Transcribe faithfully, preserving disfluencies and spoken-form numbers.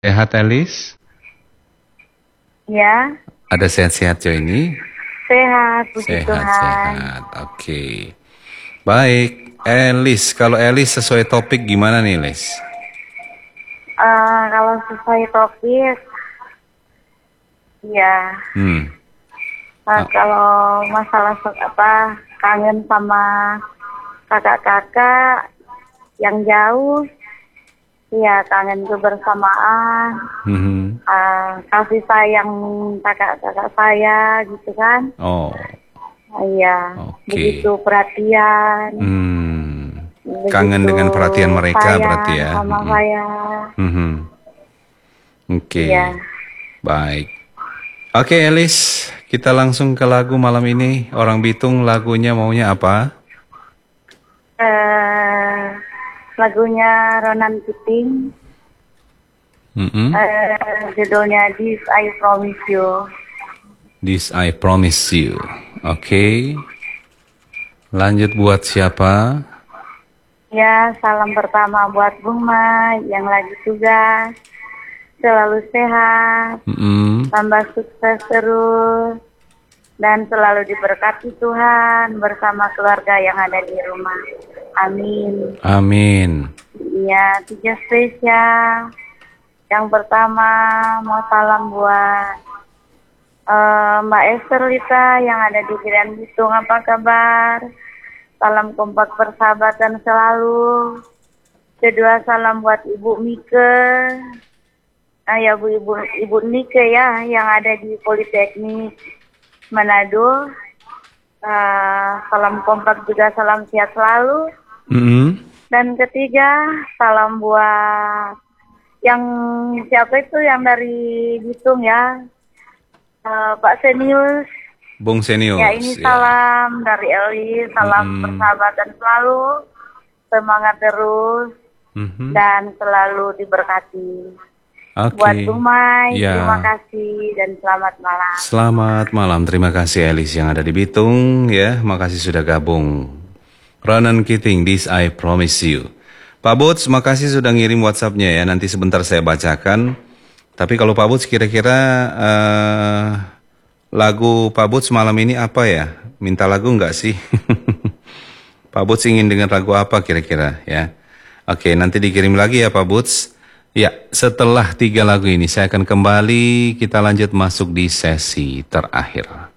Sehat, Elis? Ya, Ada sehat-sehat jo ini? sehat, puji Sehat, Tuhan. sehat. Oke. Baik, Elis. Kalau Elis sesuai topik gimana nih, Elis? Eh, kalau sesuai topik, ya, Hmm. eh, Ah, kalau masalah se- apa kangen sama kakak-kakak yang jauh, ya kangen kebersamaan, mhm. eh, kasih sayang kakak-kakak saya, gitu kan? Oh, Eh, Iya, oke. begitu perhatian, Hmm. Kangen begitu dengan perhatian mereka berarti sayang ya. sama Mhm. saya. Mhm. Iya. Oke. Baik. Oke, Elis. Kita langsung ke lagu malam ini. Orang Bitung lagunya maunya apa? eh Lagunya Ronan Keating, Mhm. eh judulnya This I Promise You. This I Promise You. Oke. Lanjut buat siapa? Ya, salam pertama buat Bung Mai yang lagi tugas, selalu sehat, Mm-mm. tambah sukses terus, dan selalu diberkati Tuhan bersama keluarga yang ada di rumah. Amin. Amin. Ya, tiga spesial. Yang pertama mau salam buat Eh, Mbak Esther Lita yang ada di Pilihan Bitung, apa kabar? Salam kompak persahabatan selalu. Kedua, salam buat Ibu Mike. Nah, ya Bu Ibu Ibu Nike ya yang ada di Politeknik Manado. Eh, salam kompak juga, salam sehat selalu. Mm-mm. Dan ketiga, salam buat yang siapa itu yang dari Bitung ya, Eh, Pak Senius. Bung Ya, ini Senius, ya. salam dari Eli, salam Mm-mm. persahabatan selalu, semangat terus, Mhm. dan selalu diberkati. Buat Oke. Dumai, terima Ya. kasih dan selamat malam. Selamat malam. Terima kasih Elis yang ada di Bitung, ya. Makasih sudah gabung. Ronan Keating, This I Promise You. Pak Buts, makasih sudah ngirim WhatsApp-nya ya. Nanti sebentar saya bacakan. Tapi kalau Pak Buts kira-kira eh, lagu Pak Buts malam ini apa ya? Minta lagu nggak sih? Pak Buts ingin dengar lagu apa kira-kira ya? Oke, nanti dikirim lagi ya Pak Buts. Ya, setelah tiga lagu ini saya akan kembali, kita lanjut masuk di sesi terakhir.